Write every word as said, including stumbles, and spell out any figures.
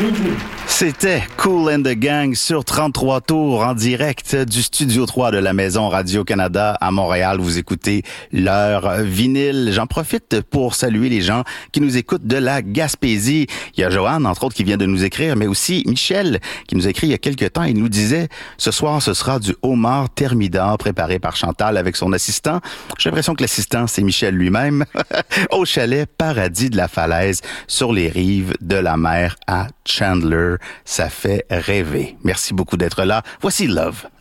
C'était Kool and the Gang sur trente-trois tours en direct du studio trois de la Maison Radio-Canada à Montréal. Vous écoutez l'heure vinyle. J'en profite pour saluer les gens qui nous écoutent de la Gaspésie. Il y a Joanne, entre autres, qui vient de nous écrire, mais aussi Michel, qui nous a écrit il y a quelques temps. Il nous disait, ce soir, ce sera du homard thermidor préparé par Chantal avec son assistant. J'ai l'impression que l'assistant, c'est Michel lui-même. Au chalet Paradis de la Falaise, sur les rives de la mer à Chandler. Ça fait rêver. Merci beaucoup d'être là. Voici Love.